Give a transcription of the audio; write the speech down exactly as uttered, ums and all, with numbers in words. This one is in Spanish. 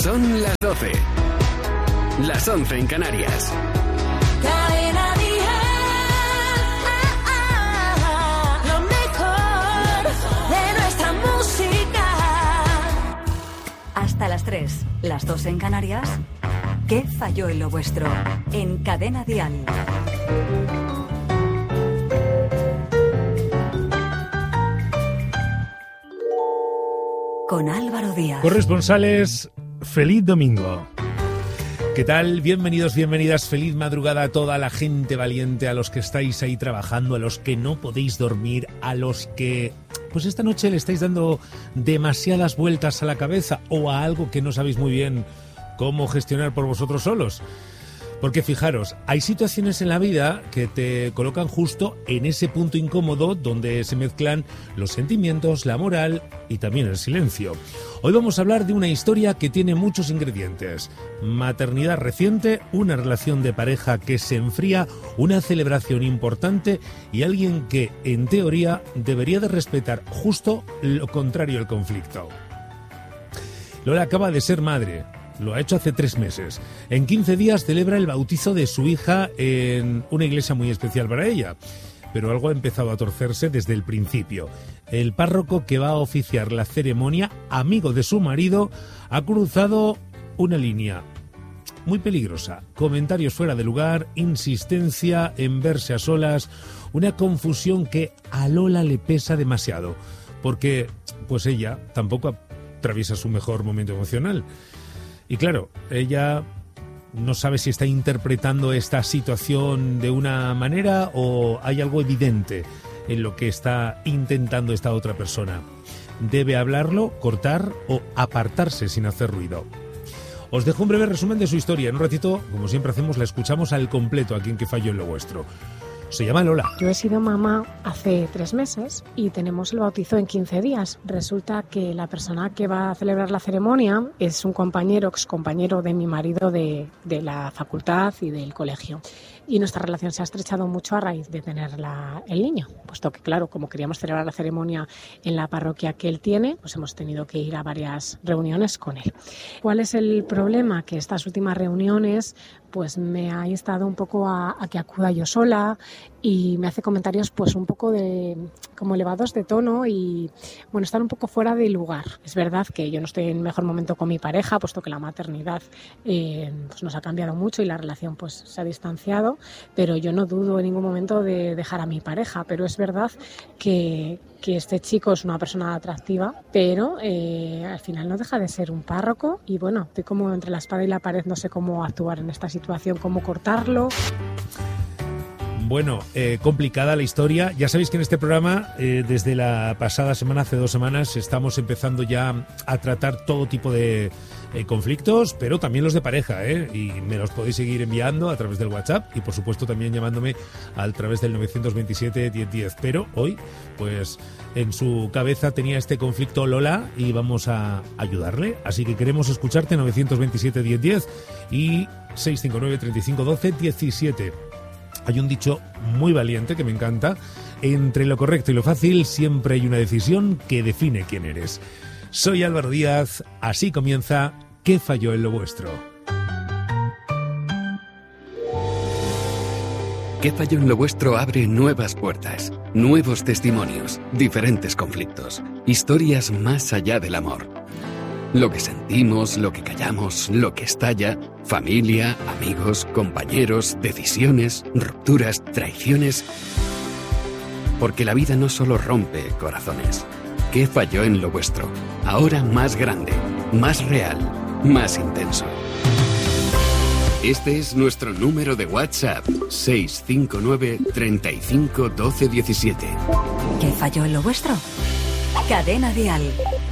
Son las doce. Las once en Canarias. Cadena Dial, ah, ah, lo mejor de nuestra música. Hasta las tres, las dos en Canarias. ¿Qué falló en lo vuestro? En Cadena Dial. Con Álvaro Díaz. Corresponsales, feliz domingo. ¿Qué tal? Bienvenidos, bienvenidas, feliz madrugada a toda la gente valiente, a los que estáis ahí trabajando, a los que no podéis dormir, a los que pues esta noche le estáis dando demasiadas vueltas a la cabeza o a algo que no sabéis muy bien cómo gestionar por vosotros solos. Porque fijaros, hay situaciones en la vida que te colocan justo en ese punto incómodo donde se mezclan los sentimientos, la moral y también el silencio. Hoy vamos a hablar de una historia que tiene muchos ingredientes. Maternidad reciente, una relación de pareja que se enfría, una celebración importante y alguien que, en teoría, debería de respetar justo lo contrario al conflicto. Lola acaba de ser madre. Lo ha hecho hace tres meses. En quince días celebra el bautizo de su hija en una iglesia muy especial para ella. Pero algo ha empezado a torcerse desde el principio. El párroco que va a oficiar la ceremonia, amigo de su marido, ha cruzado una línea muy peligrosa. Comentarios fuera de lugar, insistencia en verse a solas, una confusión que a Lola le pesa demasiado. Porque, pues ella tampoco atraviesa su mejor momento emocional. Y claro, ella no sabe si está interpretando esta situación de una manera o hay algo evidente en lo que está intentando esta otra persona. ¿Debe hablarlo, cortar o apartarse sin hacer ruido? Os dejo un breve resumen de su historia. En un ratito, como siempre hacemos, la escuchamos al completo aquí en Que Falló en lo Vuestro. Se llama Lola. Yo he sido mamá hace tres meses y tenemos el bautizo en quince días. Resulta que la persona que va a celebrar la ceremonia es un compañero, excompañero de mi marido de, de la facultad y del colegio. Y nuestra relación se ha estrechado mucho a raíz de tener la, el niño, puesto que, claro, como queríamos celebrar la ceremonia en la parroquia que él tiene, pues hemos tenido que ir a varias reuniones con él. ¿Cuál es el problema? Que estas últimas reuniones pues me ha instado un poco a, a que acuda yo sola y me hace comentarios pues un poco de como elevados de tono y bueno, están un poco fuera de lugar. Es verdad que yo no estoy en mejor momento con mi pareja, puesto que la maternidad eh, pues nos ha cambiado mucho y la relación pues se ha distanciado, pero yo no dudo en ningún momento de dejar a mi pareja, pero es verdad que, que este chico es una persona atractiva, pero eh, al final no deja de ser un párroco y bueno, estoy como entre la espada y la pared, no sé cómo actuar en esta situación, cómo cortarlo. Bueno, eh, complicada la historia. Ya sabéis que en este programa, eh, desde la pasada semana, hace dos semanas, estamos empezando ya a tratar todo tipo de eh, conflictos, pero también los de pareja, ¿eh? Y me los podéis seguir enviando a través del WhatsApp y, por supuesto, también llamándome a través del nueve veintisiete diez diez. Pero hoy, pues, en su cabeza tenía este conflicto Lola y vamos a ayudarle. Así que queremos escucharte, nueve veintisiete diez diez y seis cinco nueve, treinta y cinco doce, diecisiete. Hay un dicho muy valiente que me encanta: entre lo correcto y lo fácil siempre hay una decisión que define quién eres. Soy Álvaro Díaz, así comienza ¿Qué falló en lo vuestro? ¿Qué falló en lo vuestro? Abre nuevas puertas, nuevos testimonios, diferentes conflictos, historias más allá del amor. Lo que sentimos, lo que callamos, lo que estalla, familia, amigos, compañeros, decisiones, rupturas, traiciones. Porque la vida no solo rompe corazones. ¿Qué falló en lo vuestro? Ahora más grande, más real, más intenso. Este es nuestro número de WhatsApp, seis cinco nueve, treinta y cinco, doce, diecisiete. ¿Qué falló en lo vuestro? Cadena Dial.